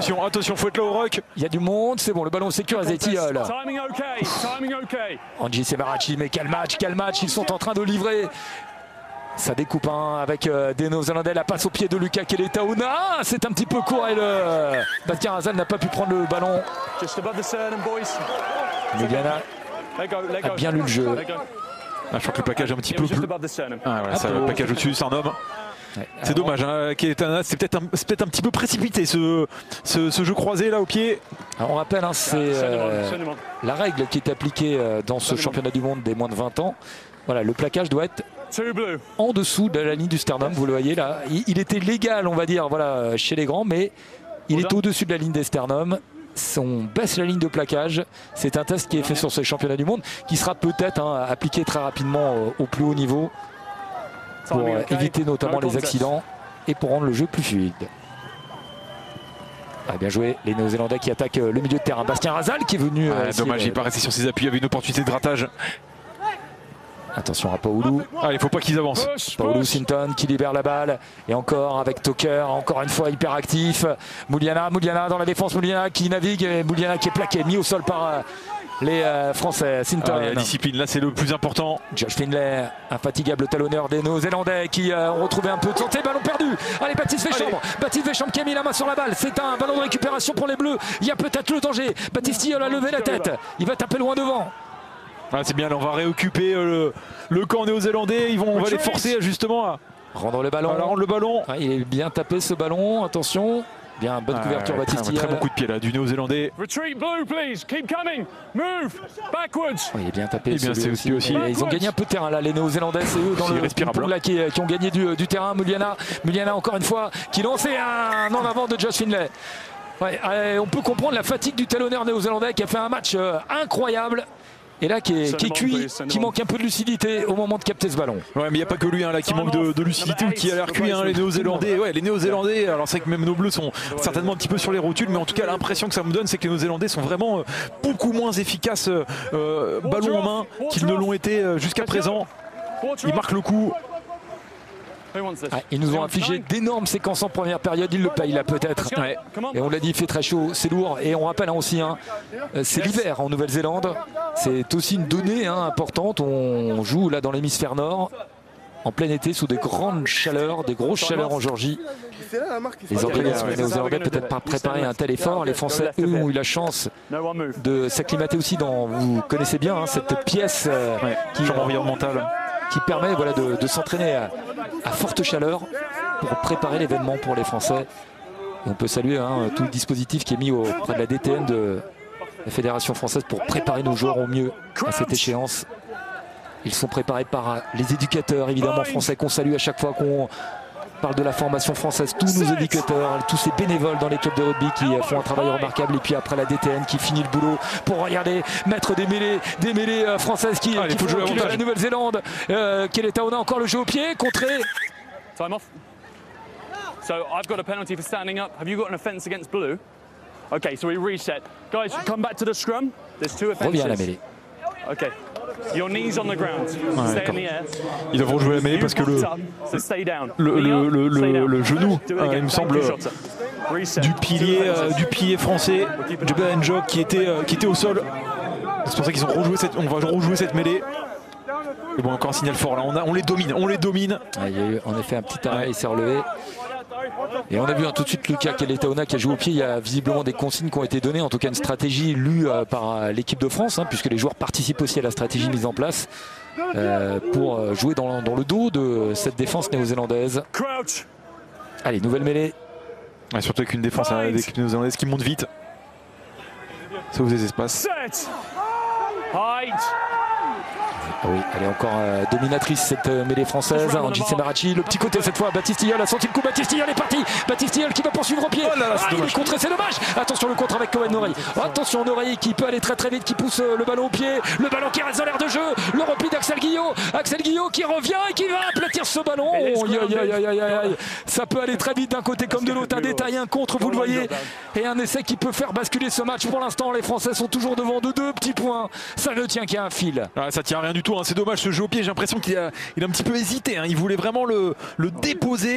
attention, attention, faut être là au rock. Il y a du monde, c'est bon, le ballon sécurisé, Tilleul. Angie Sebarachi, mais quel match, ils sont en train de livrer. Ça découpe avec des Néo-Zélandais, la passe au pied de Luka Keletauna. C'est un petit peu court et le Bastien Razal n'a pas pu prendre le ballon. Muliana a bien lu le jeu. Je crois que le plaquage est un petit peu plus. Le plaquage au-dessus, c'est un homme. Ouais, c'est dommage, hein. C'est peut-être un petit peu précipité ce jeu croisé là au pied. Alors on rappelle, hein, c'est la règle qui est appliquée dans ce championnat du monde des moins de 20 ans. Voilà, le plaquage doit être en dessous de la ligne du sternum, vous le voyez là. Il était légal, on va dire, voilà, chez les grands, mais il est au-dessus de la ligne des sternums. On baisse la ligne de plaquage. C'est un test qui est fait sur ces championnats du monde, qui sera peut-être appliqué très rapidement au plus haut niveau pour éviter notamment les accidents et pour rendre le jeu plus fluide. Bien joué, les Néo-Zélandais qui attaquent le milieu de terrain. Bastien Razal qui est venu. Dommage, il n'est pas resté sur ses appuis, il y avait une opportunité de grattage. Attention à Paoulou. Il ne faut pas qu'ils avancent. Paoulou Sinton qui libère la balle. Et encore avec Toker, encore une fois hyper actif. Mouliana dans la défense, Mouliana qui navigue. Et Mouliana qui est plaqué, mis au sol par les Français. Sinton. La discipline, là c'est le plus important. Josh Finlay, infatigable talonneur des Néo-Zélandais qui ont retrouvé un peu de santé. Ballon perdu. Allez, Baptiste Véchambre. Baptiste Véchambre qui a mis la main sur la balle. C'est un ballon de récupération pour les Bleus. Il y a peut-être le danger. Baptiste Tilleul a levé la tête. Il va taper loin devant. C'est bien, là on va réoccuper le camp néo-zélandais. On va les forcer justement à rendre le ballon. Il est bien tapé ce ballon, attention. Bien, bonne couverture Baptiste Tilleul. Très bon coup de pied là du néo-zélandais. Il est bien tapé. Bien, c'est aussi. Ils ont gagné un peu de terrain là, les Néo-Zélandais. C'est eux dans le pont là qui ont gagné du terrain. Mouliana encore une fois qui lançait un en avant de Josh Finlay. On peut comprendre la fatigue du talonneur néo-zélandais qui a fait un match incroyable. Et là qui est cuit, qui manque un peu de lucidité au moment de capter ce ballon. Mais il n'y a pas que lui là qui manque de lucidité ou qui a l'air cuit, les Néo-Zélandais. Les Néo-Zélandais, alors c'est que même nos Bleus sont certainement un petit peu sur les rotules, mais en tout cas l'impression que ça me donne, c'est que les Néo-Zélandais sont vraiment beaucoup moins efficaces ballon en main qu'ils ne l'ont été jusqu'à présent. Ils marquent le coup. Ils nous ont infligé d'énormes séquences en première période, ils le payent là peut-être. Et on l'a dit, il fait très chaud, c'est lourd. Et on rappelle aussi, c'est l'hiver en Nouvelle-Zélande. C'est aussi une donnée importante. On joue là dans l'hémisphère nord, en plein été, sous des grandes chaleurs, des grosses chaleurs en Géorgie. Les entraîneurs néo-zélandais peut-être pas préparé un tel effort. Les Français, eux, ont eu la chance de s'acclimater aussi dans, vous connaissez bien, cette pièce environnementale qui permet de s'entraîner à forte chaleur pour préparer l'événement pour les Français. Et on peut saluer tout le dispositif qui est mis auprès de la DTN de la Fédération française pour préparer nos joueurs au mieux à cette échéance. Ils sont préparés par les éducateurs évidemment français qu'on salue à chaque fois qu'on parle de la formation française, tous nos éducateurs, tous ces bénévoles dans les clubs de rugby qui font un travail remarquable, et puis après la DTN qui finit le boulot pour regarder mettre des mêlées françaises qui font jouer la Nouvelle-Zélande. Keletauna encore le jeu au pied, contré. Time off. So I've got a penalty for standing up. Have you got an offence against Blue? Okay, so we reset. Guys, come back to the scrum. There's two offences. Revient à la mêlée. Okay. Your knees on the ground. Stay in the air. Ils devront jouer la mêlée parce que le genou, il me semble, du pilier français, Jebel Njok qui était au sol. C'est pour ça qu'ils ont rejoué on va rejouer cette mêlée. Et bon, encore un signal fort là, on les domine. Il y a eu en effet un petit arrêt, il s'est relevé. Et on a vu tout de suite Luka Keletauna qui a joué au pied. Il y a visiblement des consignes qui ont été données, en tout cas une stratégie lue par l'équipe de France, puisque les joueurs participent aussi à la stratégie mise en place pour jouer dans le dos de cette défense néo-zélandaise. Allez, nouvelle mêlée. Surtout avec une défense des équipes néo-zélandaises qui monte vite. Ça ouvre des espaces. Oui, elle est encore dominatrice cette mêlée française. Angie Sebarachi, le petit côté cette fois. Baptiste Tilleul a senti le coup. Baptiste Tilleul est parti. Baptiste Tilleul qui va poursuivre au pied. Il est contré, c'est dommage. Attention le contre avec Cohen Norrie. Attention Norrie qui peut aller très très vite, qui pousse le ballon au pied. Le ballon qui reste dans l'air de jeu. Le repli d'Axel Guillot. Axel Guillot qui revient et qui va aplatir ce ballon. Ça peut aller très vite d'un côté comme de l'autre. Un détail, un contre, vous le voyez. Et un essai qui peut faire basculer ce match. Pour l'instant, les Français sont toujours devant de 2 petits points. Ça ne tient qu'à un fil. Ça tient rien du tout. C'est dommage ce jeu au pied. J'ai l'impression qu'il a un petit peu hésité. Il voulait vraiment le déposer.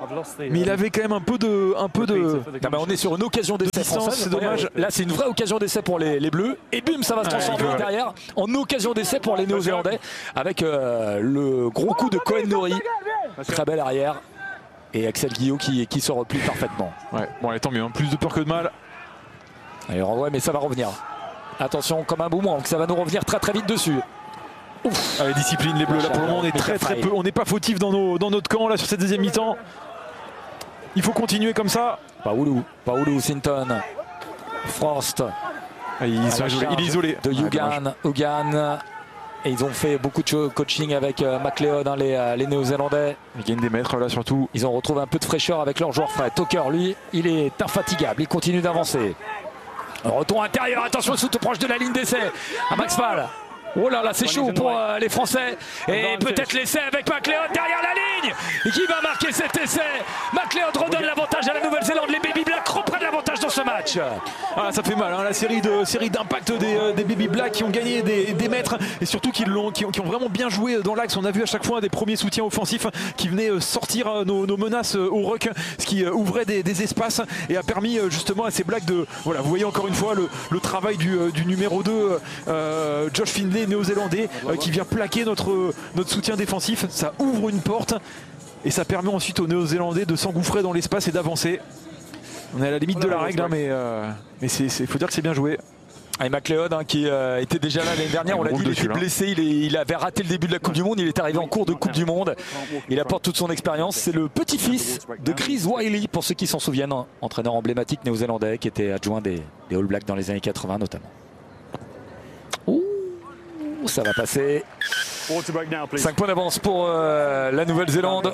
Mais il avait quand même un peu de... Non, mais on est sur une occasion d'essai française, c'est dommage. Là, c'est une vraie occasion d'essai pour les Bleus. Et bim, ça va se transformer derrière en occasion d'essai pour les Néo-Zélandais avec le gros coup de Cohen Nori. Très belle arrière. Et Axel Guillot qui se replie parfaitement. Ouais, bon, allez, tant mieux, hein. Plus de peur que de mal. Allez, renvoie, mais ça va revenir. Attention, comme un boomerang, ça va nous revenir très très vite dessus. Ouf. Allez, discipline les Bleus. Là, pour le moment, on est très peu. On n'est pas fautif dans notre camp là sur cette deuxième mi-temps. Il faut continuer comme ça. Paoulou, Sinton, Frost. Il est isolé. De Hugan. Et ils ont fait beaucoup de coaching avec McLeod, hein, les Néo-Zélandais. Ils gagnent des mètres là surtout. Ils ont retrouvé un peu de fraîcheur avec leur joueur frais. Tucker, lui, il est infatigable. Il continue d'avancer. Retour intérieur. Attention, tout proche de la ligne d'essai. À Max Fall. Oh là là, c'est chaud pour les Français. Et peut-être l'essai avec McLeod derrière la ligne. Et qui va marquer cet essai? McLeod redonne l'avantage à la Nouvelle-Zélande. Les Baby Blacks reprennent l'avantage dans ce match. Ah, ça fait mal, hein, la série d'impact des Baby Blacks qui ont gagné des mètres et surtout qui ont vraiment bien joué dans l'axe. On a vu à chaque fois des premiers soutiens offensifs qui venaient sortir nos menaces au ruck, ce qui ouvrait des espaces et a permis justement à ces Blacks de... Voilà, vous voyez encore une fois le travail du numéro 2, Josh Findlay, néo-zélandais, qui vient plaquer notre soutien défensif. Ça ouvre une porte et ça permet ensuite aux néo-zélandais de s'engouffrer dans l'espace et d'avancer. On est à la limite de la règle, hein, mais il faut dire que c'est bien joué. Et McLeod, hein, qui était déjà là l'année dernière, on l'a dit, il était blessé, il avait raté le début de la Coupe du Monde, il est arrivé en cours de Coupe du Monde, il apporte toute son expérience. C'est le petit-fils de Chris Wylie, pour ceux qui s'en souviennent, hein, entraîneur emblématique néo-zélandais qui était adjoint des All Blacks dans les années 80 notamment. Ouh, ça va passer. 5 points d'avance pour la Nouvelle-Zélande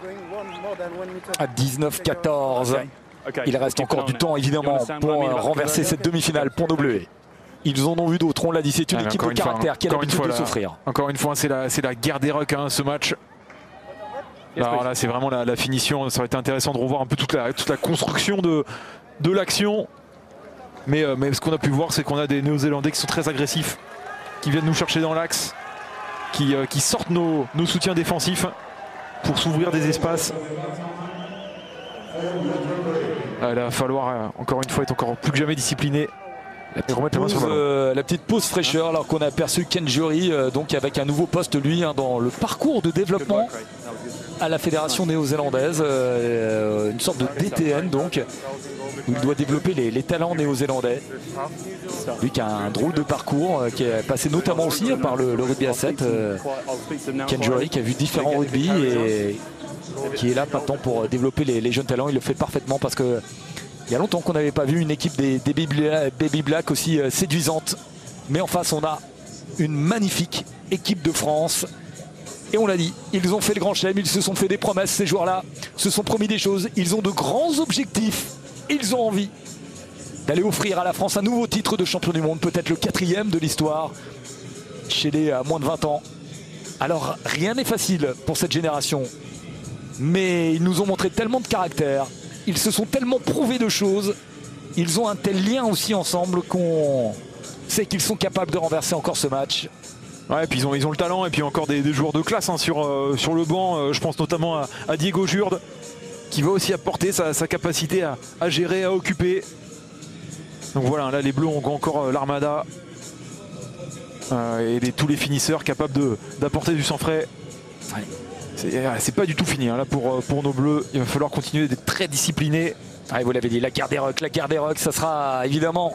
à 19-14. Il reste encore du temps évidemment pour renverser cette demi-finale pour nos Bleus. Ils en ont vu d'autres, on l'a dit, c'est une équipe de caractère qui a l'habitude de souffrir. Encore une fois, c'est la guerre des rucks, hein, ce match. Alors là, c'est vraiment la finition. Ça aurait été intéressant de revoir un peu toute la construction de l'action. Mais ce qu'on a pu voir, c'est qu'on a des Néo-Zélandais qui sont très agressifs, qui viennent nous chercher dans l'axe, qui sortent nos soutiens défensifs pour s'ouvrir des espaces. Il va falloir encore une fois être encore plus que jamais discipliné. La petite pause fraîcheur alors qu'on a aperçu Ken Jury donc avec un nouveau poste lui, hein, dans le parcours de développement à la fédération néo-zélandaise, une sorte de DTN donc où il doit développer les talents néo-zélandais. Lui qui a un drôle de parcours, qui est passé notamment aussi par le rugby à 7. Ken Jury qui a vu différents rugby et qui est là maintenant pour développer les jeunes talents. Il le fait parfaitement parce que il y a longtemps qu'on n'avait pas vu une équipe des Baby Blacks aussi séduisante. Mais en face, on a une magnifique équipe de France. Et on l'a dit, ils ont fait le grand chelem, ils se sont fait des promesses, ces joueurs-là se sont promis des choses. Ils ont de grands objectifs. Ils ont envie d'aller offrir à la France un nouveau titre de champion du monde, peut-être le 4e de l'histoire chez les moins de 20 ans. Alors, rien n'est facile pour cette génération. Mais ils nous ont montré tellement de caractère, ils se sont tellement prouvé de choses, ils ont un tel lien aussi ensemble qu'on sait qu'ils sont capables de renverser encore ce match. Ouais, et puis ils ont le talent et puis encore des joueurs de classe, hein, sur le banc. Je pense notamment à Diego Jurde qui va aussi apporter sa capacité à gérer, à occuper. Donc voilà, là les Bleus ont encore l'armada et tous les finisseurs capables d'apporter du sang frais. Ouais. C'est pas du tout fini, hein, là pour nos Bleus. Il va falloir continuer d'être très disciplinés. Ah, vous l'avez dit, la guerre des rucks, ça sera évidemment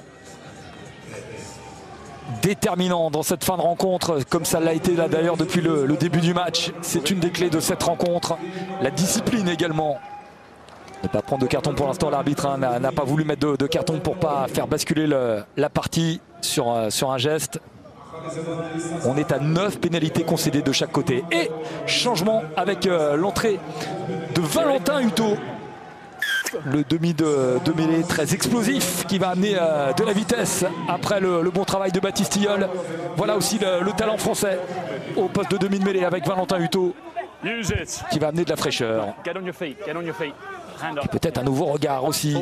déterminant dans cette fin de rencontre, comme ça l'a été là d'ailleurs depuis le début du match. C'est une des clés de cette rencontre. La discipline également. Ne pas prendre de carton pour l'instant, l'arbitre, hein, n'a pas voulu mettre de carton pour pas faire basculer la partie sur un geste. On est à 9 pénalités concédées de chaque côté. Et changement avec l'entrée de Valentin Hutto. Le demi de mêlée très explosif qui va amener de la vitesse après le bon travail de Baptiste Tilleul. Voilà aussi le talent français au poste de demi de mêlée avec Valentin Hutto qui va amener de la fraîcheur. Peut-être un nouveau regard aussi.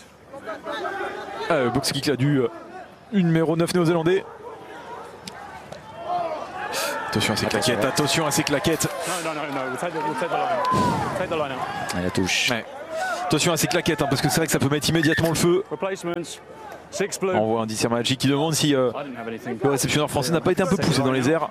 Box kick là du numéro 9 néo-zélandais. Attention à ces claquettes, attention à ces claquettes. No. We'll take the line. Take the line out. La touche. Ouais. Attention à ces claquettes, hein, parce que c'est vrai que ça peut mettre immédiatement le feu. Replacements. 6 blue. On voit un Andy Sermanachi qui demande si I didn't have anything. le réceptionneur français n'a pas été un peu poussé dans les airs.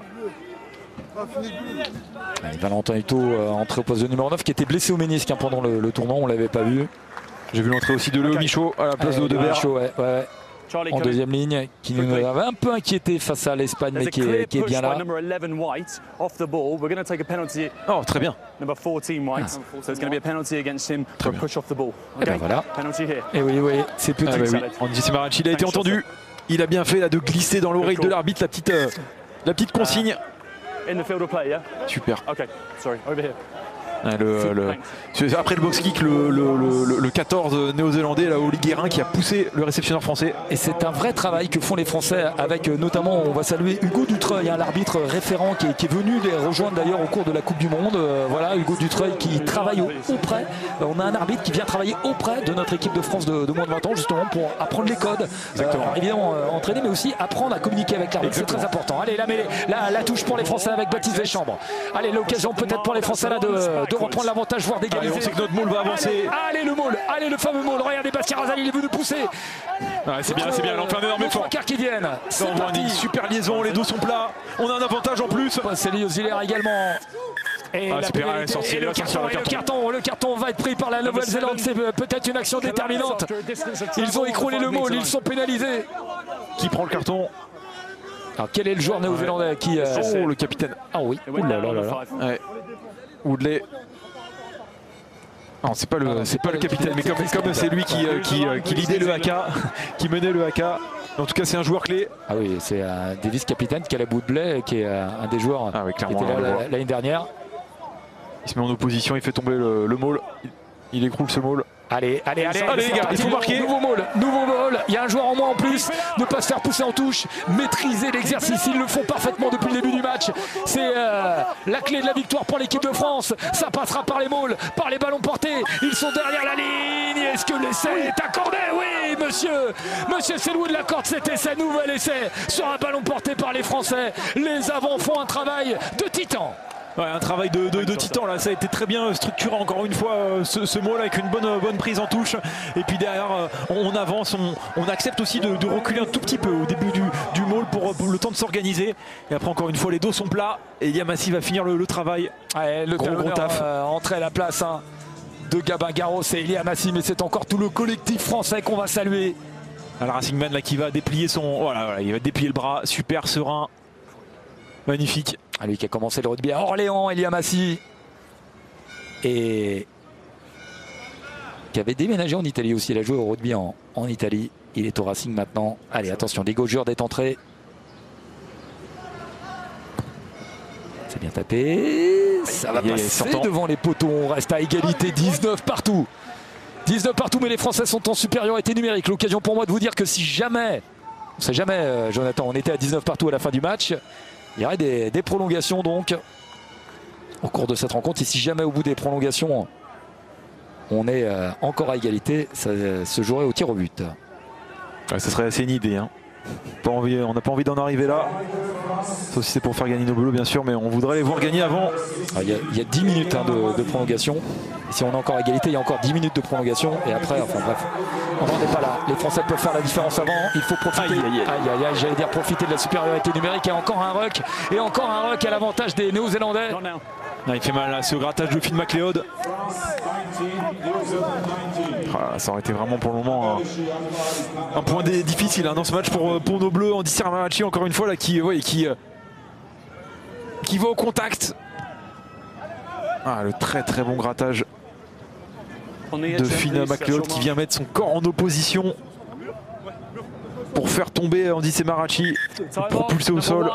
Allez, Valentin Hutto entré au poste de numéro 9 qui était blessé au ménisque hein, pendant le tournant, on ne l'avait pas vu. J'ai vu l'entrée aussi de Léo Michaud à la place de Audebert. Michaud, ouais. Charlie En coming. deuxième ligne, qui nous avait un peu inquiété face à l'Espagne, mais There's a clear qui est push bien là. by number 11 White off the ball. We're going to take a penalty. Oh, très bien. Number 14 White. So it's going to be a penalty against him for a push off the ball. Et ben voilà. Penalty here. Et oui, c'est petit. Ah bah oui. Andy Sermanachi, il a été entendu. Il a bien fait là de glisser dans l'oreille de l'arbitre la petite consigne. In the field of play, yeah? Super. Okay, sorry, over here. Après le box kick, le 14 néo-zélandais, Oli Guérin, qui a poussé le réceptionneur français. Et c'est un vrai travail que font les Français avec notamment, on va saluer Hugo Dutreuil, hein, l'arbitre référent qui est venu les rejoindre d'ailleurs au cours de la Coupe du Monde. Voilà, Hugo Dutreuil qui travaille auprès. On a un arbitre qui vient travailler auprès de notre équipe de France de moins de 20 ans justement pour apprendre les codes. Évidemment entraîner mais aussi apprendre à communiquer avec l'arbitre. C'est très important. Allez, la touche pour les Français avec Baptiste Deschambre. Allez, l'occasion peut-être pour les Français là de reprendre l'avantage, voire d'égaliser. On sait que notre Maul va avancer. Allez le Maul, allez le fameux Maul. Regardez Bastien Razali, il est venu pousser. C'est bien, il en fait un énorme effort. Trois quarts qui viennent. C'est On voit une super liaison, les dos sont plats. On a un avantage en plus. C'est Auxiliaire également. Et le carton va être pris par la Nouvelle-Zélande. C'est peut-être une action déterminante. Ils ont écroulé le Maul, ils sont pénalisés. Qui prend le carton? Alors quel est le joueur néo-zélandais qui Oh, le capitaine. Ah oui. Ouh là là là là. Ouais. Woodley. Non, c'est pas le capitaine, mais comme c'est lui qui lidait le AK, qui menait le AK. En tout cas, c'est un joueur clé. Ah oui, c'est un des vice-capitaines, Caleb Woodley, qui est un des joueurs qui était là l'année dernière. Il se met en opposition, il fait tomber le Maul. Il écroule ce Maul. Allez les gars, il faut marquer. Nouveau Maul. Il y a un joueur en moins en plus. Ne pas se faire pousser en touche. Maîtriser l'exercice. Ils le font parfaitement depuis le début du match. C'est la clé de la victoire pour l'équipe de France. Ça passera par les Mauls, par les ballons portés. Ils sont derrière la ligne. Est-ce que l'essai est accordé? Oui, monsieur Selwood l'accorde cet essai. Nouvel essai sur un ballon porté par les Français. Les avants font un travail de titan. Ouais, un travail de titan là, ça a été très bien structuré encore une fois ce Maul avec une bonne prise en touche et puis derrière on avance, on accepte aussi de reculer un tout petit peu au début du Maul pour le temps de s'organiser et après encore une fois les dos sont plats et Elia Massi va finir le travail. Ouais, le gros taf. Entrer à la place de Gabin Garros et Elia Massi, mais c'est encore tout le collectif français qu'on va saluer. Le Racingman là qui va déplier voilà, il va déplier le bras, super serein, magnifique. Lui qui a commencé le rugby à Orléans, Elia Massi, et qui avait déménagé en Italie aussi. Il a joué au rugby en Italie. Il est au Racing maintenant. Allez, attention, des gaugeurs d'être entré. C'est bien tapé. Ça va passer devant les poteaux. On reste à égalité, 19 partout. 19 partout, mais les Français sont en supériorité numérique. L'occasion pour moi de vous dire que si jamais, on ne sait jamais, Jonathan, on était à 19 partout à la fin du match, il y aurait des prolongations donc au cours de cette rencontre. Et si jamais au bout des prolongations on est encore à égalité, ça se jouerait au tir au but. Ouais, ça serait assez une idée. Hein. On n'a pas envie d'en arriver là. Sauf si c'est pour faire gagner nos Bleus bien sûr, mais on voudrait les voir gagner avant. Il y a 10 minutes de prolongation. Et si on est encore à égalité, il y a encore 10 minutes de prolongation. Et après, enfin bref, on n'en est pas là. Les Français peuvent faire la différence avant. Il faut profiter. J'allais dire profiter de la supériorité numérique. Et encore un ruck. Et encore un ruck à l'avantage des Néo-Zélandais. Il fait mal là, ce grattage de Finn McLeod. Ça aurait été vraiment pour le moment un point difficile dans ce match pour nos Bleus. Andy Sermanachi encore une fois là, qui va au contact. Le très bon grattage de Finn McLeod qui vient mettre son corps en opposition pour faire tomber Andy Sermanachi, pour propulser au sol.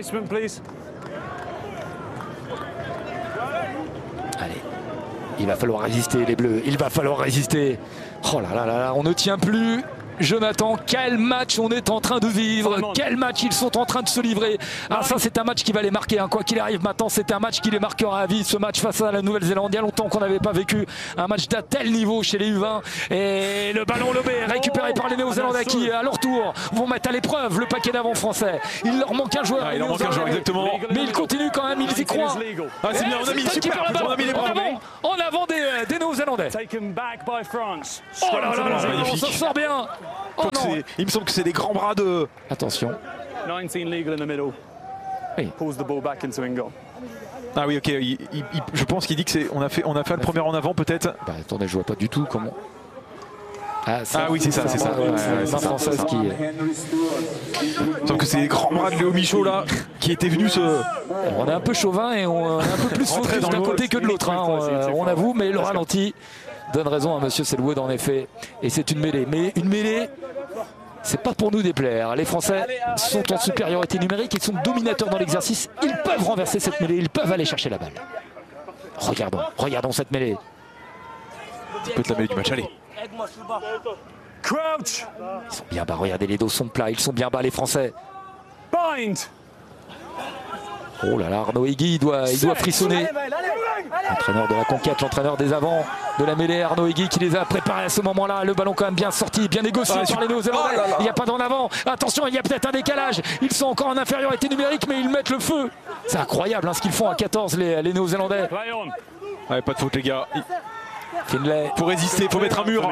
Allez, il va falloir résister les Bleus, il va falloir résister. Oh là là là là, on ne tient plus. Jonathan, quel match on est en train de vivre, quel match ils sont en train de se livrer. Ah, ça c'est un match qui va les marquer, hein. Quoi qu'il arrive maintenant, c'est un match qui les marquera à vie, ce match face à la Nouvelle-Zélande. Il y a longtemps qu'on n'avait pas vécu un match d'un tel niveau chez les U20. Et le ballon lobé récupéré par les Néo-Zélandais qui à leur tour vont mettre à l'épreuve le paquet d'avant français. Il leur manque un joueur, il leur manque un joueur exactement, mais ils continuent quand même, ils y croient. Ah, c'est bien, on a mis super, on a mis les bras en avant des Néo-Zélandais. Oh là là là, on s'en sort bien. Oh non. Il me semble que c'est des grands bras de... Attention. 19 legal in the middle. Oui. Pulls the ball back into Ingle. Ah oui, ok, je pense qu'il dit que c'est... On a fait le premier en avant peut-être. Bah attendez, je vois pas du tout comment... Ah oui, c'est ça, c'est ça. C'est un française qui... Il semble que c'est les grands bras de Léo Michaud là, qui était venu se... On est un peu chauvin et on est un peu plus focus d'un côté que de l'autre, hein, on avoue, mais le ralenti donne raison à monsieur Selwood en effet. Et c'est une mêlée. Mais une mêlée, c'est pas pour nous déplaire. Les Français sont en supériorité numérique, ils sont dominateurs dans l'exercice. Ils peuvent renverser cette mêlée, ils peuvent aller chercher la balle. Regardons cette mêlée. Ça peut être la mêlée du match, allez. Crouch. Ils sont bien bas, regardez, les dos sont plats, ils sont bien bas les Français. Bind. Oh là là, Arnaud Higuy, il doit frissonner. L'entraîneur de la conquête, l'entraîneur des avants de la mêlée, Arnaud Higuy qui les a préparés à ce moment-là. Le ballon quand même bien sorti, bien négocié par les Néo-Zélandais. Il n'y a pas d'en avant. Attention, il y a peut-être un décalage. Ils sont encore en infériorité numérique, mais ils mettent le feu. C'est incroyable hein, ce qu'ils font à 14, les Néo-Zélandais. Ouais, pas de faute les gars. Finlay. Faut résister, faut mettre un mur.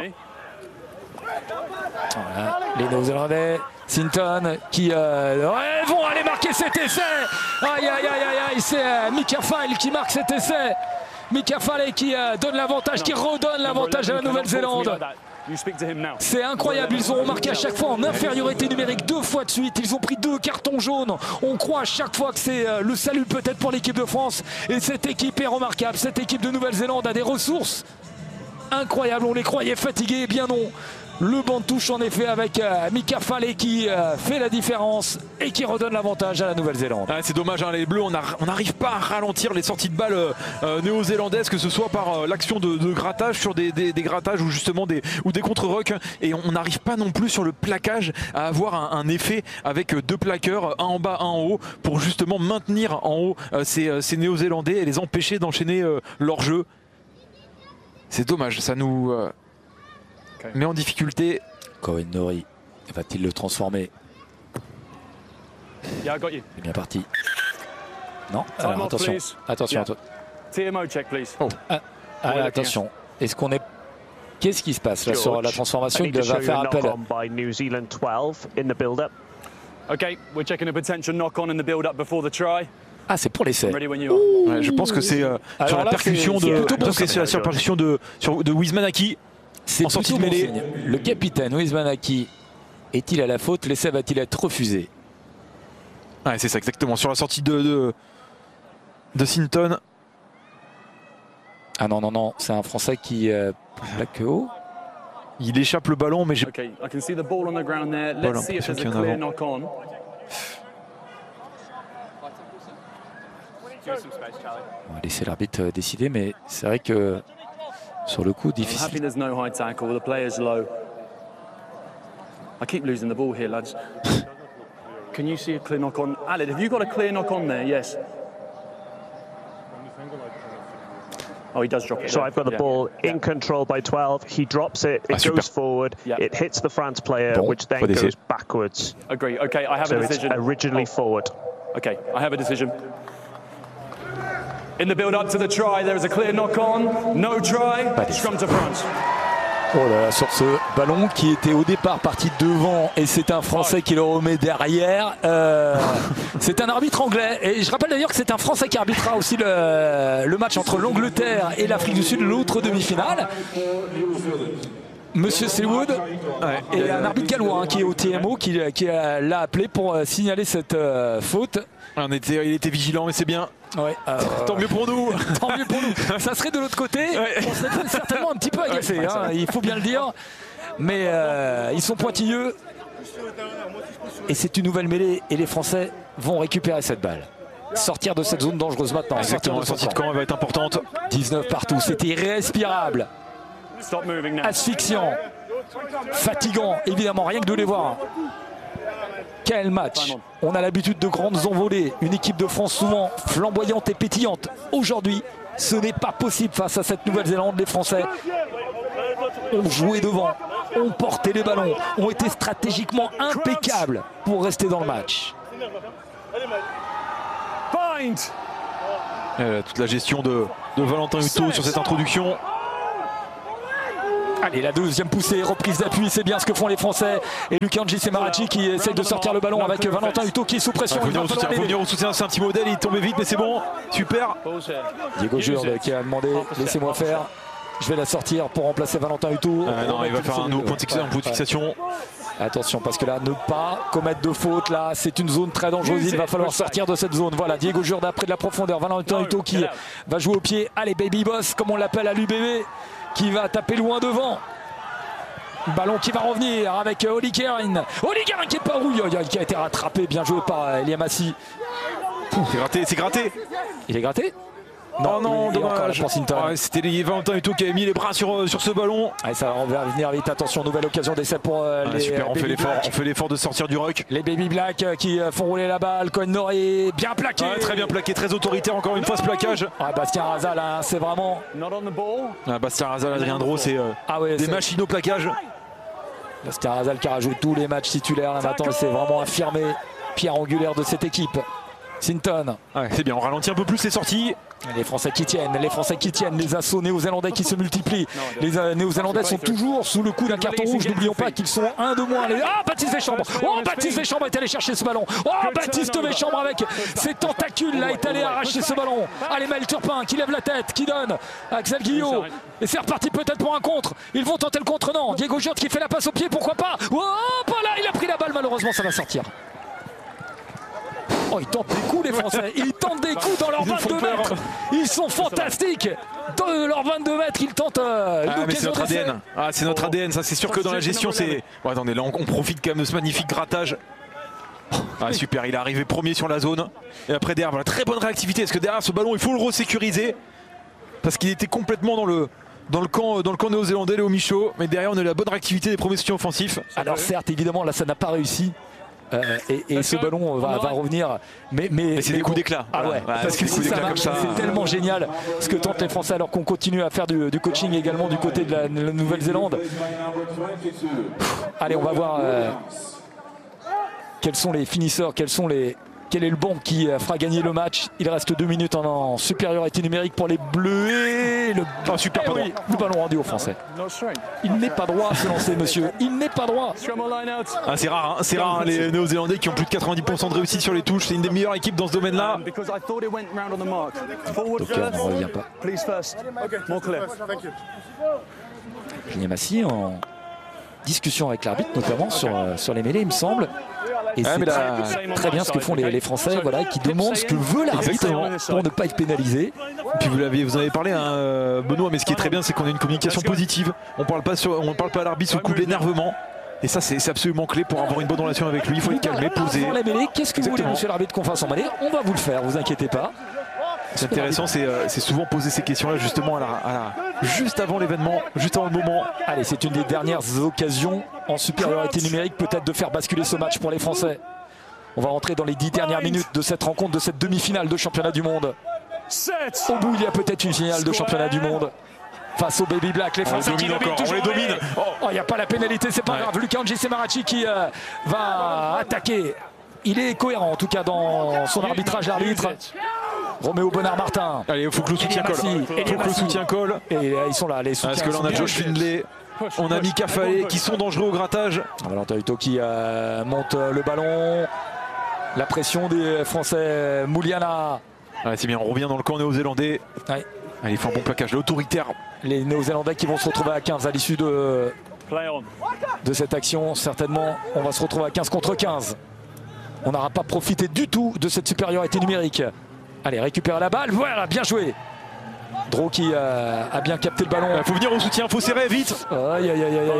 Voilà, les Néo-Zélandais. Sinton qui vont aller marquer cet essai. Aïe aïe aïe aïe, c'est Mika Fall qui marque cet essai. Mika Fall qui donne l'avantage, qui redonne l'avantage à la Nouvelle-Zélande. C'est incroyable, ils ont marqué à chaque fois en infériorité numérique 2 fois de suite. Ils ont pris 2 cartons jaunes. On croit à chaque fois que c'est le salut peut-être pour l'équipe de France. Et cette équipe est remarquable. Cette équipe de Nouvelle-Zélande a des ressources incroyables. On les croyait fatigués, eh bien non. Le banc de touche en effet avec Mika Fall qui fait la différence et qui redonne l'avantage à la Nouvelle-Zélande. Ah, c'est dommage, hein, les Bleus, on n'arrive pas à ralentir les sorties de balles néo-zélandaises, que ce soit par l'action de grattage sur des grattages ou justement des contre-rucks. Et on n'arrive pas non plus sur le plaquage à avoir un effet avec 2 plaqueurs, un en bas, un en haut, pour justement maintenir en haut ces néo-zélandais et les empêcher d'enchaîner leur jeu. C'est dommage, ça nous... met en difficulté. Cohen Nori va-t-il le transformer? Yeah, I got you. C'est bien parti. Non, alors, attention. Attention à toi. TMO check, please. Oh. Attention. Est-ce qu'on est... Qu'est-ce qui se passe là sur la transformation? Il va faire appel. Okay, we're checking a potential knock-on in the build-up before the try. Ah, c'est pour l'essai. Ouais, je pense que c'est sur la percussion de Wismanaki. C'est en sortie de mêlée. Le capitaine Wismanaki est-il à la faute? L'essai va-t-il être refusé? Ouais, c'est ça exactement. Sur la sortie de Sinton. Ah non, non, non. C'est un Français qui plaque haut. Il échappe le ballon, mais j'ai... Okay, I can see the ball on the ground there. Let's see if there's a clear knock-on. On va laisser l'arbitre décider, mais c'est vrai que sur le coup, difficile. I'm happy there's no high tackle. The player's low. I keep losing the ball here, lads. Can you see a clear knock-on? Aled, have you got a clear knock-on there? Yes. Oh, he does drop it. So I've got the ball in control by 12. He drops it. It goes forward. It hits the France player, which then goes backwards. Agree. Okay, I have a decision. It's originally forward. Okay, I have a decision. In the build-up to the try, there is a clear knock-on. No try. Scrum to France. Oh là là, sur ce ballon qui était au départ parti devant et c'est un Français qui le remet derrière. C'est un arbitre anglais et je rappelle d'ailleurs que c'est un Français qui arbitrera aussi le match entre l'Angleterre et l'Afrique du Sud, l'autre demi-finale. Monsieur Selwood et un arbitre gallois qui est au TMO qui l'a appelé pour signaler cette faute. Il était vigilant, mais c'est bien. Ouais, tant mieux pour nous. Tant mieux pour nous. Ça serait de l'autre côté. On serait certainement un petit peu agacé, hein, il faut bien le dire. Mais ils sont pointilleux. Et c'est une nouvelle mêlée. Et les Français vont récupérer cette balle. Sortir de cette zone dangereuse maintenant. Exactement, la sortie de camp va être importante. 19 partout, c'était irrespirable. Asphyxiant. fatigant, évidemment, rien que de les voir. Quel match! On a l'habitude de grandes envolées. Une équipe de France souvent flamboyante et pétillante. Aujourd'hui, ce n'est pas possible face à cette Nouvelle-Zélande. Les Français ont joué devant, ont porté les ballons, ont été stratégiquement impeccables pour rester dans le match. Toute la gestion de Valentin Hutto sur cette introduction. Allez, la deuxième poussée, reprise d'appui, c'est bien ce que font les Français. Et Lukanji Semarachi qui essaie de sortir le ballon avec Valentin Hutto qui est sous pression. Il faut venir au soutien, c'est un petit modèle, il tombait vite mais c'est bon, super. Diego Jurde qui a demandé, laissez-moi faire. Je vais la sortir pour remplacer Valentin Hutto. Non, il va faire un nouveau point de fixation. Attention, parce que là, ne pas commettre de faute, là, c'est une zone très dangereuse. Il va falloir sortir de cette zone. Voilà, Diego Jurde après de la profondeur. Valentin Hutto qui va jouer au pied. Allez, Baby Boss, comme on l'appelle à l'UBB, qui va taper loin devant. Ballon qui va revenir avec Oli Keren. Oli Keren qui est pas rouillé, qui a été rattrapé. Bien joué par Eliam Assi. C'est gratté, c'est gratté. Il est gratté? Non, dommage. C'était Valentin Hutto qui avait mis les bras sur ce ballon. Allez, ça va venir vite. Attention, nouvelle occasion d'essai pour les super, on fait l'effort de sortir du ruck. Les Baby Black qui font rouler la balle. Cohen Norrie, bien plaqué. Très bien plaqué, très autoritaire encore une fois ce plaquage. Bastien Razal, hein, c'est vraiment... Bastien Razal, Adrien Drot, c'est des machines au plaquage. Bastien Razal qui a rajouté tous les matchs titulaires là maintenant. C'est vraiment affirmé, pierre angulaire de cette équipe. Sinton. C'est bien, on ralentit un peu plus les sorties. Les Français qui tiennent, les assauts néo-zélandais qui se multiplient. Les néo-zélandais sont toujours sous le coup d'un carton rouge. N'oublions pas qu'ils sont un de moins. Baptiste Deschamps. Baptiste Deschamps est allé chercher ce ballon. Baptiste Deschamps avec ses tentacules là est allé arracher ce ballon. Allez, Maël Turpin qui lève la tête, qui donne Axel Guillot. Et c'est reparti peut-être pour un contre. Ils vont tenter le contre, non. Diego Jurde qui fait la passe au pied, pourquoi pas. Pas là, il a pris la balle, malheureusement ça va sortir. Ils tentent des coups les Français, ils tentent des coups dans leurs 22 mètres. Ils sont fantastiques. Dans leurs 22 mètres, ils tentent mais c'est notre ADN. C'est notre ADN, ça c'est sûr que dans la gestion c'est... attendez, là on profite quand même de ce magnifique grattage. Super, il est arrivé premier sur la zone. Et après derrière, voilà, très bonne réactivité. Parce que derrière ce ballon, il faut le resécuriser. Parce qu'il était complètement dans le camp néo-zélandais, Léo Michaud. Mais derrière, on a la bonne réactivité des premiers soutiens offensifs. Alors certes, évidemment, là ça n'a pas réussi. Et ce ballon va revenir, mais c'est des coups d'éclat. Parce que si ça marche, c'est tellement génial ce que tentent les Français alors qu'on continue à faire du coaching également du côté de la Nouvelle-Zélande. Allez, on va voir quels sont les finisseurs, quel est le banc qui fera gagner le match. Il reste 2 minutes en supériorité numérique pour les Bleus. Et le ballon rendu aux Français. Il n'est pas droit à se lancer, monsieur. Il n'est pas droit. C'est rare, hein, les Néo-Zélandais qui ont plus de 90% de réussite sur les touches. C'est une des meilleures équipes dans ce domaine-là. Donc on ne revient pas. Eliam Assi en discussion avec l'arbitre, notamment sur les mêlées, il me semble. Et c'est très bien ce que font les Français, qui demandent ce que veut l'arbitre pour ne pas être pénalisé. Et puis vous en avez parlé, hein, Benoît, mais ce qui est très bien, c'est qu'on a une communication positive. On parle pas à l'arbitre sous le coup de l'énervement. Et ça, c'est absolument clé pour avoir une bonne relation avec lui. Il faut être calmé, posé. La mêlée, qu'est-ce que vous voulez, monsieur l'arbitre, qu'on fasse en mêlée? On va vous le faire, vous inquiétez pas. C'est intéressant, c'est souvent poser ces questions-là justement juste avant l'événement, juste avant le moment. Allez, c'est une des dernières occasions en supériorité numérique peut-être de faire basculer ce match pour les Français. On va rentrer dans les 10 dernières minutes de cette rencontre, de cette demi-finale de championnat du monde. Au bout, il y a peut-être une finale de championnat du monde. Face aux Baby Black, les Français qui dominent toujours. On les domine. Il n'y a pas la pénalité, c'est pas grave. Lukanji Semarachi qui va attaquer. Il est cohérent en tout cas dans son arbitrage d'arbitre. Roméo Bonnard-Martin. Allez, il faut que le soutien colle. Et ils sont là, les soutiens. Parce que là, on a Josh Findlay, on a Mika Fallet qui sont dangereux au grattage. Valentin Hutto qui monte le ballon. La pression des Français, Mouliana. C'est bien, on revient dans le camp néo-zélandais. Allez, il fait un bon plaquage, l'autoritaire. Les Néo-Zélandais qui vont se retrouver à 15 à l'issue de cette action. Certainement, on va se retrouver à 15 contre 15. On n'aura pas profité du tout de cette supériorité numérique. Allez, récupérer la balle, voilà, bien joué. Drot qui a bien capté le ballon. Il faut venir au soutien, il faut serrer vite. Aïe.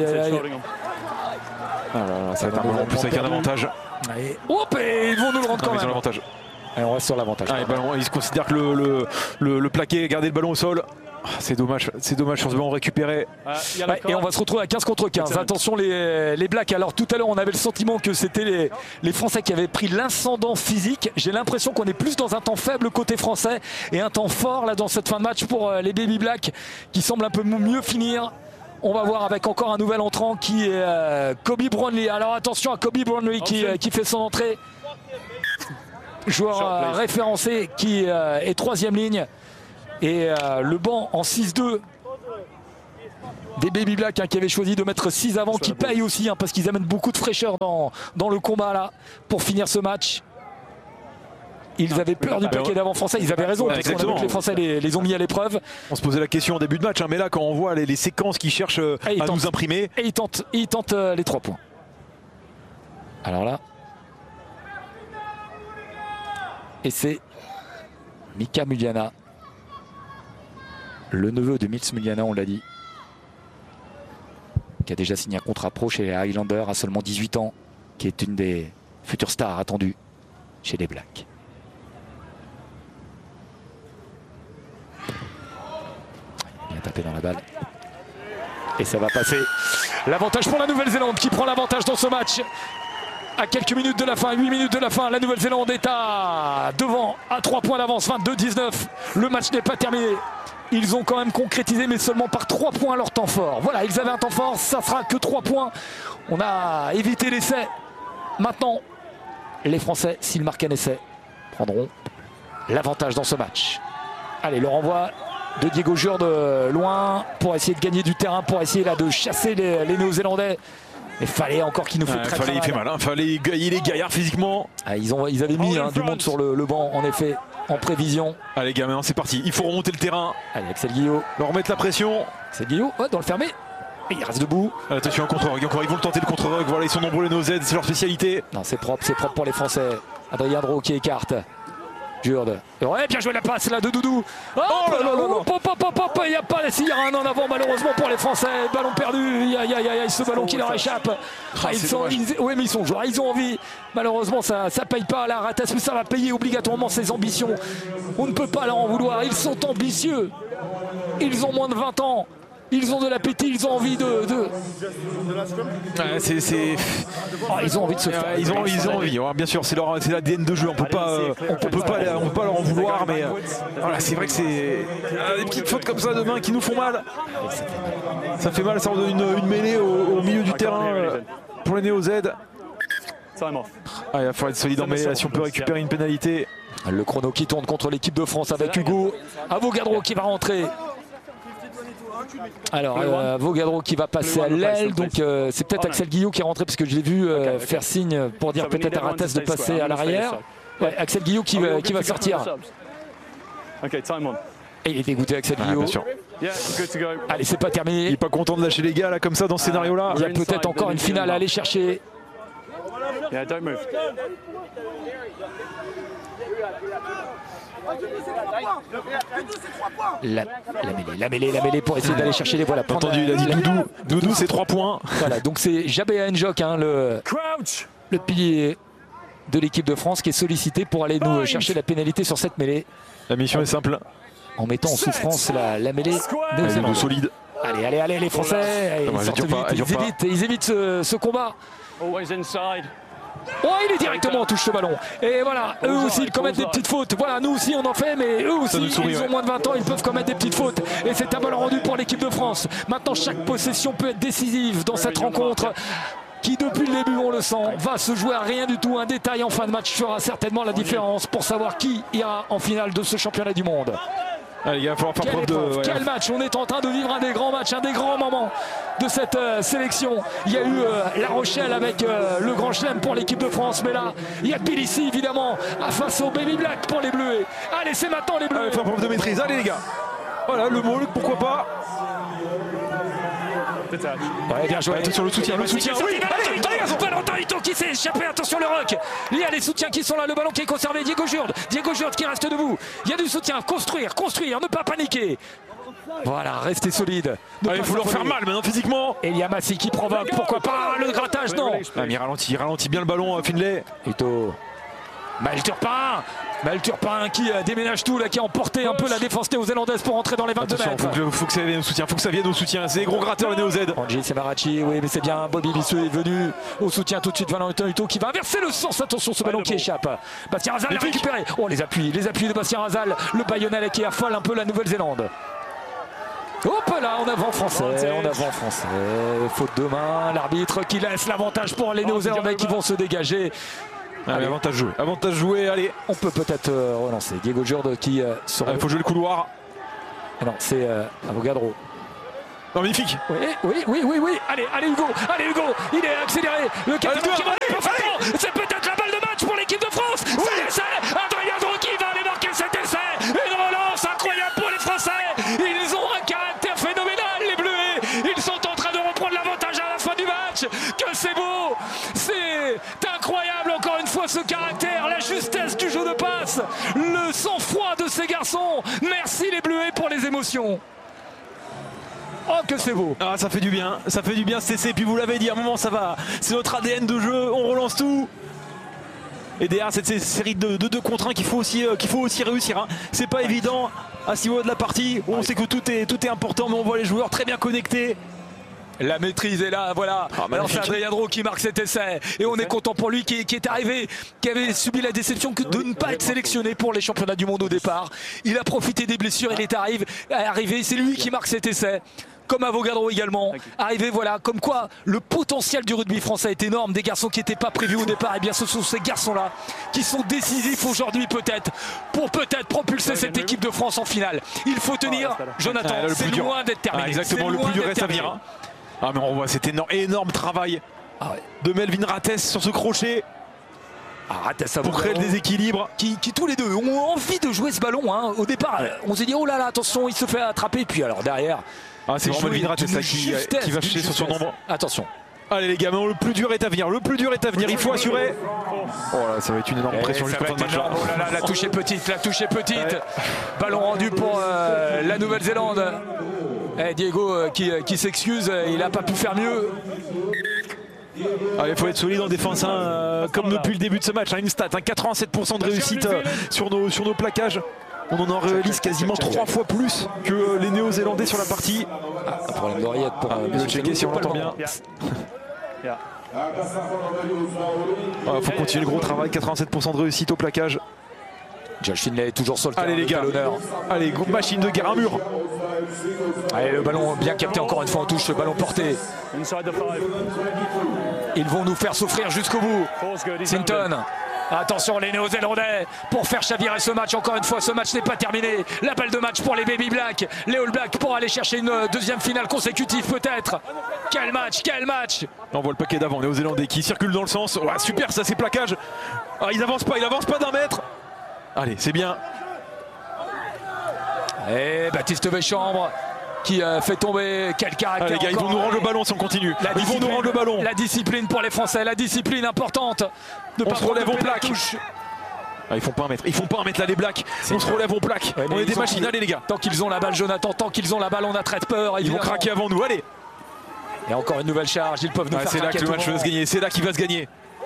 Ça va être un moment en plus avec un avantage. Allez. Hop, et ils vont nous le rendre quand même. L'avantage. Allez, on reste sur l'avantage. Il se considère que le plaqué, garder le ballon au sol. C'est dommage sur ce ballon récupéré. Et on va se retrouver à 15 contre 15. Attention les Blacks. Alors tout à l'heure on avait le sentiment que c'était les Français qui avaient pris l'incendant physique. J'ai l'impression qu'on est plus dans un temps faible côté français et un temps fort là dans cette fin de match pour les Baby Blacks qui semblent un peu mieux finir. On va voir avec encore un nouvel entrant qui est Kobe Brownlee. Alors attention à Kobe Brownlee qui fait son entrée. Joueur référencé qui est 3e ligne. Et le banc en 6-2 des Baby Blacks qui avaient choisi de mettre 6 avant, qui paye aussi parce qu'ils amènent beaucoup de fraîcheur dans le combat là pour finir ce match. Ils avaient peur du paquet d'avant français, ils avaient raison, parce qu'on a vu que les Français les ont mis à l'épreuve. On se posait la question en début de match, mais là quand on voit les séquences qu'ils cherchent à nous imprimer. Et ils tentent les 3 points. Alors là. Et c'est Mika Muliana. Le neveu de Mils Muliana, on l'a dit, qui a déjà signé un contrat pro chez les Highlanders à seulement 18 ans, qui est une des futures stars attendues chez les Blacks. Il a tapé dans la balle. Et ça va passer. L'avantage pour la Nouvelle-Zélande qui prend l'avantage dans ce match. À quelques minutes de la fin, 8 minutes de la fin, la Nouvelle-Zélande est devant à 3 points d'avance, 22-19. Le match n'est pas terminé. Ils ont quand même concrétisé, mais seulement par 3 points leur temps fort. Voilà, ils avaient un temps fort, ça sera que 3 points. On a évité l'essai. Maintenant, les Français, s'ils marquent un essai, prendront l'avantage dans ce match. Allez, le renvoi de Diego Jurde loin pour essayer de gagner du terrain, pour essayer là de chasser les Néo-Zélandais. Il fallait encore qu'il nous fait très mal. Il fait mal, il est gaillard physiquement. Ils avaient mis du monde sur le banc, en effet, en prévision. Allez gamin, c'est parti, il faut remonter le terrain. Allez, Axel Guillot. Leur remettre la pression. Axel Guillot, dans le fermé. Et il reste debout. Attention, un contre-rock, encore ils vont le tenter le contre-rock. Voilà, ils sont nombreux les No-Z, c'est leur spécialité. Non, c'est propre pour les Français. Adrien Drot qui écarte. Jurde. Ouais, bien joué la passe là de Doudou. Oh là là là. Il n'y a pas s'il y a un en avant malheureusement pour les Français. Ballon perdu. Ce ballon qui leur échappe. Oui, mais ils sont joueurs, ils ont envie. Malheureusement, ça paye pas la ratasse, mais ça va payer obligatoirement ses ambitions. On ne peut pas leur en vouloir. Ils sont ambitieux. Ils ont moins de 20 ans. Ils ont de l'appétit, ils ont envie de... ils ont envie de se faire. Ils ont envie, bien sûr, c'est l'ADN de jeu. On peut pas leur en vouloir, mais voilà, c'est vrai que c'est des petites fautes comme ça de main qui nous font mal. Ça fait mal, ça redonne une mêlée au milieu du terrain pour les Néo-Z. Il va falloir être solide en mêlée là, si on peut récupérer une pénalité. Le chrono qui tourne contre l'équipe de France avec Hugo Avogadro qui va rentrer. Alors Avogadro qui va passer à l'aile, donc c'est peut-être Axel Guillot qui est rentré parce que je l'ai vu faire signe pour dire peut-être à Ratas de passer à l'arrière. Ouais, Axel Guillot qui va sortir. Et il est dégoûté Axel Guillot. Allez, c'est pas terminé. Il est pas content de lâcher les gars là comme ça dans ce scénario là. Il y a peut-être encore une finale à aller chercher. La mêlée pour essayer d'aller chercher les voilà. Entendu, il a dit Doudou c'est 3 points. Voilà, donc c'est Jabea Njok, le pilier de l'équipe de France qui est sollicité pour aller nous chercher la pénalité sur cette mêlée. La mission est simple. En mettant en souffrance la mêlée solide. Allez les Français, ils évitent ce combat. Oh, il est directement en touche ce ballon. Et voilà, eux aussi ils commettent des petites fautes. Voilà, nous aussi on en fait, mais eux aussi ils ont moins de 20 ans, ils peuvent commettre des petites fautes. Et c'est un ballon rendu pour l'équipe de France. Maintenant chaque possession peut être décisive dans cette rencontre qui depuis le début, on le sent, va se jouer à rien du tout. Un détail en fin de match fera certainement la différence pour savoir qui ira en finale de ce championnat du monde. Allez, il va falloir faire preuve de... Quel match! On est en train de vivre un des grands matchs, un des grands moments de cette sélection. Il y a eu La Rochelle avec le Grand Chelem pour l'équipe de France, mais là, il y a Tbilissi évidemment face aux Baby Blacks pour les Bleus. Allez, c'est maintenant les Bleus. Allez, faire preuve de maîtrise. Allez les gars. Voilà le mot, pourquoi pas. Ouais, bien joué. Attention le soutien, oui. Valentin Ito qui s'est échappé, attention le rock. Il y a les soutiens qui sont là, le ballon qui est conservé, Diego Jurde qui reste debout. Il y a du soutien, construire, ne pas paniquer. Voilà, restez solide. Il faut leur faire mal maintenant physiquement. Et il y a Massi qui provoque, pourquoi pas le grattage, non. Il ralentit bien le ballon Finlay. Ito. Maël Turpin qui déménage tout, là, qui a emporté un peu la défense néo-zélandaise pour entrer dans les 22 mètres. Faut que ça vienne au soutien, c'est des gros gratteurs les Néo-Z. Angie Semarachi, oui mais c'est bien, Bobby Bisseux est venu au soutien tout de suite, Valentin Hutto qui va inverser le sens, attention ce ballon qui échappe. Bastien Razal l'a récupéré, oh les appuis de Bastien Razal, le Bayonnais qui affole un peu la Nouvelle-Zélande. Hop là, en avant français, faute de main, l'arbitre qui laisse l'avantage pour les Néo-Zélandais qui vont se dégager. Allez, avantage joué, allez. On peut peut-être relancer. Diego Jurde qui sera. Il faut jouer le couloir. Non, c'est Avogadro. Non, magnifique. Oui. Allez Hugo, il est accéléré. Le capitaine qui va aller. C'est peut-être la balle de match pour l'équipe de France. Oui. C'est l'essai. Adrien Dreux qui va aller marquer cet essai. Une relance incroyable pour les Français. Ils ont un caractère phénoménal, les Bleus. Ils sont en train de reprendre l'avantage à la fin du match. Que c'est beau. C'est incroyable encore une fois ce caractère, la justesse du jeu de passe, le sang-froid de ces garçons. Merci les Bleuets pour les émotions. Oh que c'est beau. Ah, ça fait du bien cet essai, puis vous l'avez dit, à un moment ça va, c'est notre ADN de jeu, on relance tout. Et derrière cette série de 2 contre 1 qu'il faut aussi réussir, hein. C'est pas évident à ce niveau de la partie, on sait que tout est important, mais on voit les joueurs très bien connectés. La maîtrise est là, voilà. Alors c'est Adrien Dreux qui marque cet essai. Et on est content pour lui qui est arrivé, qui avait subi la déception de ne pas être sélectionné pour les championnats du monde au départ. Il a profité des blessures, il est arrivé, c'est lui qui marque cet essai. Comme Avogadro également, arrivé voilà, comme quoi le potentiel du rugby français est énorme, des garçons qui n'étaient pas prévus au départ, et bien ce sont ces garçons-là qui sont décisifs aujourd'hui pour propulser cette équipe de France en finale. Il faut tenir, Jonathan, c'est loin d'être terminé. Exactement, le plus dur reste à venir. Ah mais on voit cet énorme travail de Melvin Rates sur ce crochet. Pour créer le déséquilibre. Qui tous les deux ont envie de jouer ce ballon. Hein. Au départ, on s'est dit oh là là, attention, il se fait attraper. Puis alors derrière, c'est vraiment Melvin Rates qui va chercher sur son nombre. Attention. Allez les gamins, le plus dur est à venir. Il faut assurer. Oh là, ça va être une énorme pression jusqu'à fin de match. Oh là là, la touche est petite. Ballon rendu pour la Nouvelle-Zélande. Diego qui s'excuse, il n'a pas pu faire mieux. Il faut être solide en défense, hein, comme depuis le début de ce match. Hein, une stat, 87% de réussite sur nos plaquages. On en réalise quasiment 3 fois plus que les Néo-Zélandais sur la partie. Un problème d'oreillette pour le checker si on l'entend bien. Faut continuer le gros travail, 87% de réussite au plaquage. Josh Finlay est toujours sur le terrain. Allez les gars, allez, machine de guerre, un mur. Allez, le ballon bien capté encore une fois en touche, le ballon porté. Ils vont nous faire souffrir jusqu'au bout. Sinton. Attention les Néo-Zélandais pour faire chavirer ce match. Encore une fois, ce match n'est pas terminé. La balle de match pour les Baby Blacks, les All Blacks pour aller chercher une deuxième finale consécutive peut-être. Quel match. On voit le paquet d'avant, Néo-Zélandais qui circule dans le sens. Ouais, super, ça c'est plaquage. Il avance pas d'un mètre. Allez, c'est bien. Et Baptiste Bechambre qui fait tomber quel caractère. Allez, les gars, ils vont nous rendre le ballon si on continue. Ils vont nous rendre le ballon. La discipline pour les Français, la discipline importante. On se relève, on plaque. Ils font pas un mètre là les Blacks. On se relève, on plaque. On est des machines, allez les gars. Tant qu'ils ont la balle, Jonathan, on a très peur. Ils vont craquer avant nous, allez. Et encore une nouvelle charge, ils peuvent nous faire. C'est là que le match va se gagner, c'est là qu'il va se gagner.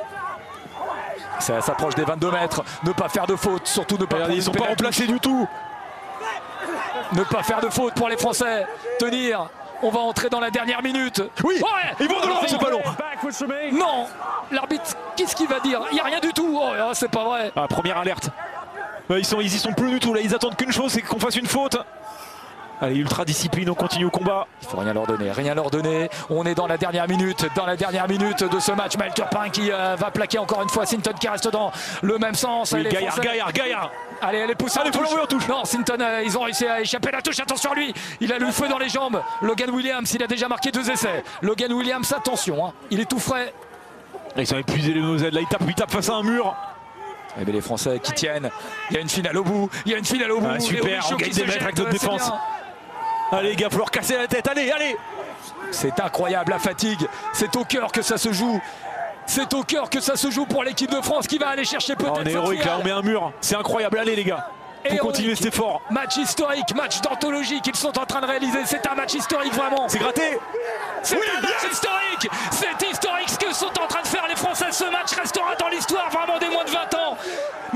Ça s'approche des 22 mètres, ne pas faire de faute, surtout ne pas. Ils sont pas remplacés du tout. Ne pas faire de faute pour les Français, tenir. On va entrer dans la dernière minute. Oui, ils vont nous rendre ce ballon. Non, l'arbitre, qu'est-ce qu'il va dire? Il n'y a rien du tout. Oh, c'est pas vrai. Première alerte. Ils y sont plus du tout là. Ils attendent qu'une chose, c'est qu'on fasse une faute. Allez, ultra discipline, on continue au combat. Il faut rien leur donner. On est dans la dernière minute de ce match. Maël Turpin qui va plaquer encore une fois Sinton qui reste dans le même sens. Oui, Gaillard. Allez, elle est poussée en touche. Non, Sinton, ils ont réussi à échapper à la touche. Attention à lui. Il a le feu dans les jambes. Logan Williams, il a déjà marqué 2 essais. Logan Williams, attention, hein, il est tout frais. Ils sont épuisés les Néo-Z. Là, ils tapent face à un mur. Eh bien, les Français qui tiennent. Il y a une finale au bout. Super, on gagne des mètres avec notre défense. Allez les gars, il va falloir casser la tête, allez. C'est incroyable la fatigue, c'est au cœur que ça se joue. Pour l'équipe de France qui va aller chercher peut-être. On est héroïque là, on met un mur, c'est incroyable, allez les gars. Faut continuer cet effort. Match historique, match d'anthologie qu'ils sont en train de réaliser, c'est un match historique vraiment. C'est gratté. C'est un match historique. C'est historique ce que sont en train de faire les Français. Ce match restera dans l'histoire vraiment des moins de 20 ans.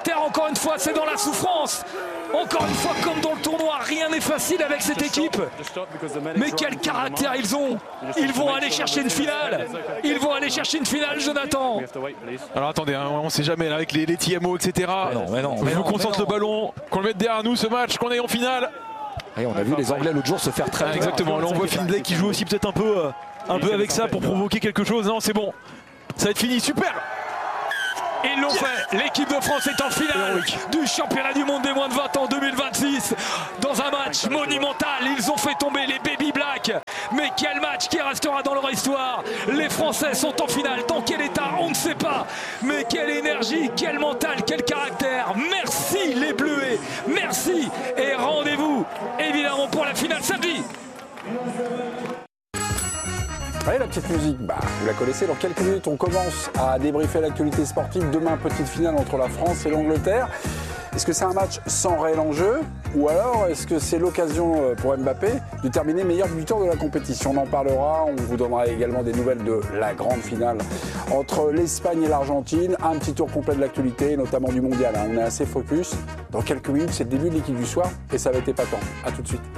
l'Angleterre, encore une fois, c'est dans la souffrance. Encore une fois, comme dans le tournoi, rien n'est facile avec cette équipe. Mais quel caractère ils ont. Ils vont aller chercher une finale. Ils vont aller chercher une finale, Jonathan. Alors attendez, hein, on ne sait jamais, là, avec les TMO, etc. Mais non, mais je vous concentre le ballon, qu'on le mette derrière nous, ce match, qu'on est en finale. Et on a vu les Anglais l'autre jour se faire très bien. Exactement, là on voit Findlay qui joue aussi peut-être un peu avec ça pour provoquer quelque chose. Non, c'est bon, ça va être fini, super. Ils l'ont fait, l'équipe de France est en finale du championnat du monde des moins de 20 ans 2026. Dans un match monumental, ils ont fait tomber les Baby Black. Mais quel match qui restera dans leur histoire. Les Français sont en finale, dans quel état, on ne sait pas. Mais quelle énergie, quel mental, quel caractère. Merci les Bleuets, merci. Et rendez-vous évidemment pour la finale samedi. Allez, la petite musique, vous la connaissez. Dans quelques minutes, on commence à débriefer l'actualité sportive. Demain, petite finale entre la France et l'Angleterre. Est-ce que c'est un match sans réel enjeu? Ou alors, est-ce que c'est l'occasion pour Mbappé de terminer meilleur buteur de la compétition? On en parlera. On vous donnera également des nouvelles de la grande finale entre l'Espagne et l'Argentine. Un petit tour complet de l'actualité, notamment du mondial. On est assez focus. Dans quelques minutes, c'est le début de l'équipe du soir et ça va être épatant. A tout de suite.